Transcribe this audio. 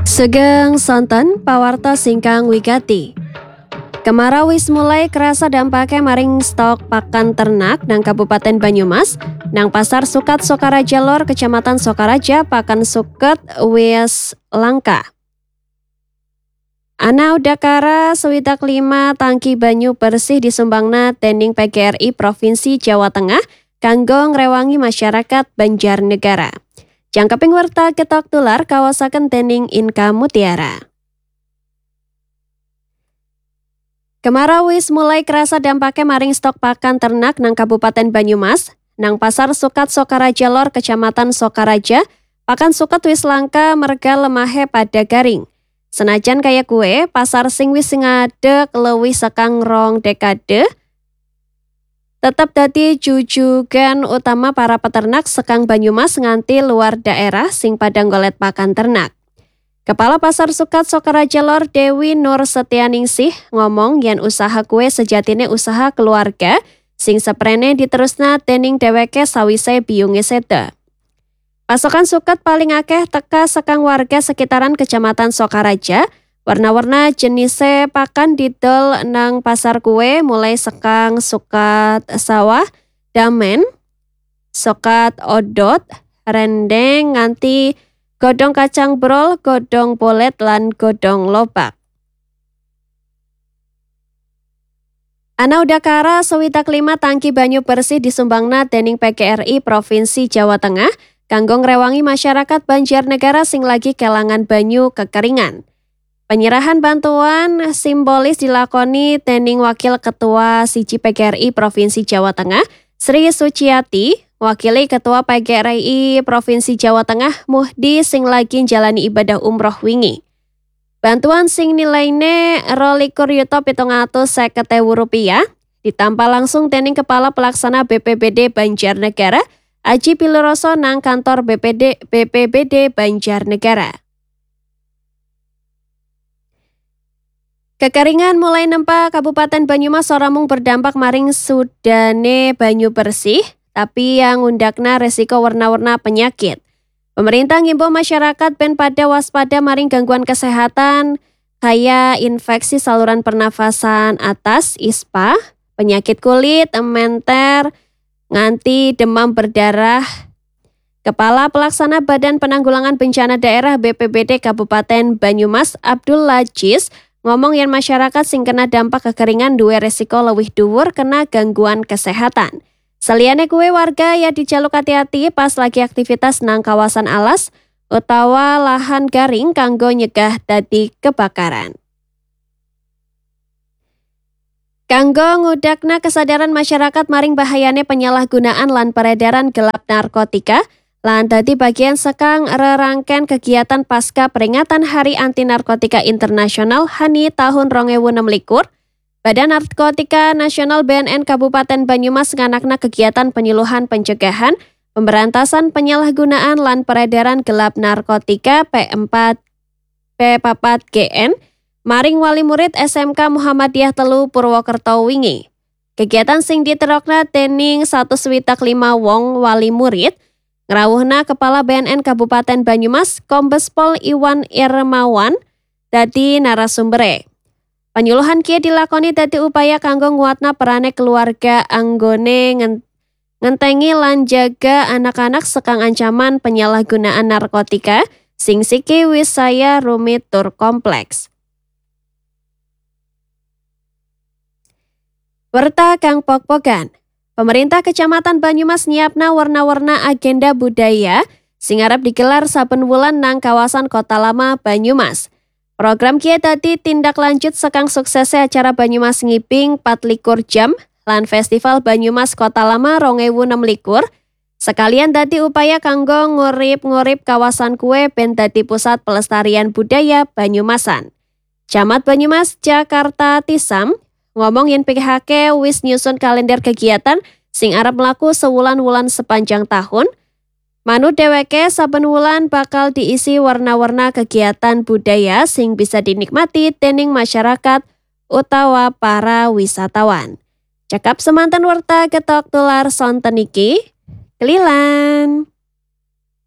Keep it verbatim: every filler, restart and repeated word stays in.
Sugeng sonten pawarta singkang wigati. Kemarau wis mulai kerasa dampaknya maring stok pakan ternak nang Kabupaten Banyumas, nang Pasar Sukat Sokaraja Lor, Kecamatan Sokaraja, pakan suket wis langka. Ana udakara swidak lima tangki banyu bersih disumbangna dening P G R I Provinsi Jawa Tengah kanggo ngrewangi masyarakat Banjarnegara. Jangkeping werta ketok tular kawasaken dening Inka Mutiara. Kemarau wis mulai kerasa dampaknya maring stok pakan ternak nang Kabupaten Banyumas, nang Pasar Sukat Sokaraja Lor, Kecamatan Sokaraja, pakan suket wis langka merga lemahe pada garing. Senajan kaya kue, pasar sing wis ngadeg leuwih sekang rong dekade, tetap dadi jujugan utama para peternak sekang Banyumas nganti luar daerah sing padang golet pakan ternak. Kepala Pasar Sukat Sokaraja Lor Dewi Nur Setianingsih ngomong yen usaha kue sejatine usaha keluarga sing seprene diterusna dening dheweke sawise biyunge seda. Pasokan suket paling akeh teka sekang warga sekitaran Kecamatan Sokaraja. Warna-warna jenisnya pakan didol nang pasar kue mulai sekang sukat sawah, damen, sukat odot, rendeng, nganti godong kacang brol, godong bolet, lan godong lobak. Ana udakara swidak lima tangki banyu bersih disumbangna dening P G R I Provinsi Jawa Tengah kanggo ngrewangi masyarakat Banjarnegara sing lagi kelangan banyu kekeringan. Penyerahan bantuan simbolis dilakoni dening Wakil Ketua siji P G R I Provinsi Jawa Tengah, Sri Suciati, wakili Ketua P G R I Provinsi Jawa Tengah, Muhdi, sing lagi jalani ibadah umroh wingi. Bantuan sing nilaine rolikur yuta pitung atus seket ewu rupiah ditampa langsung dening Kepala Pelaksana B P B D Banjarnegara, Aji Piluroso nang kantor B P D B P B D Banjarnegara. Kekeringan mulai nempa Kabupaten Banyumas ora mung berdampak maring sudane banyu bersih, tapi yang undakna resiko warna-warna penyakit. Pemerintah ngimbau masyarakat ben pada waspada maring gangguan kesehatan kaya infeksi saluran pernafasan atas I S P A, penyakit kulit, menter, nganti demam berdarah. Kepala Pelaksana Badan Penanggulangan Bencana Daerah B P B D Kabupaten Banyumas, Abdul Lajiz, ngomong yen masyarakat sing kena dampak kekeringan duwe resiko leuwih dhuwur kena gangguan kesehatan. Saliyane kuwe warga ya dijaluk hati-hati pas lagi aktivitas nang kawasan alas utawa lahan garing kanggo nyegah dadi kebakaran. Kanggo ngudakna kesadaran masyarakat maring bahayane penyalahgunaan lan peredaran gelap narkotika, lan dadi bagian sekang rerangken kegiatan pasca peringatan Hari Anti Narkotika Internasional H A N I tahun dua ribu enam belas, Badan Narkotika Nasional B N N Kabupaten Banyumas nganakna kegiatan penyuluhan pencegahan, pemberantasan penyalahgunaan lan peredaran gelap narkotika P empat P empat G N maring wali murid S M K Muhammadiyah telu Purwokerto wingi. Kegiatan sing diterokna dening satu swidak lima wong wali murid ngrawuhna Kepala B N N Kabupaten Banyumas, Kombes Pol Iwan Irmawan, dadi narasumbere. Penyuluhan kieu dilakoni dadi upaya kanggo nguatna perane keluarga anggone ngentengi lan jaga anak-anak sekang ancaman penyalahgunaan narkotika sing siki wis saya rumit tur kompleks. Werta kang pok-pokan. Pemerintah Kecamatan Banyumas nyiapna warna-warna agenda budaya sing arep digelar saben wulan nang kawasan Kota Lama Banyumas. Program kieu dadi tindak lanjut sekang suksesnya acara Banyumas Ngiping empat likur jam lan Festival Banyumas Kota Lama dua ribu enam belas. Sekalian dadi upaya kanggo ngurip-ngurip kawasan kue ben dadi pusat pelestarian budaya Banyumasan. Camat Banyumas Jakarta Tisam ngomong yen P H K wis nyusun kalender kegiatan sing arep mlaku sewulan-wulan sepanjang tahun. Manut dheweke saben wulan bakal diisi warna-warna kegiatan budaya sing bisa dinikmati dening masyarakat utawa para wisatawan. Cekap semanten werta ketok tular sonten iki, Kelilan.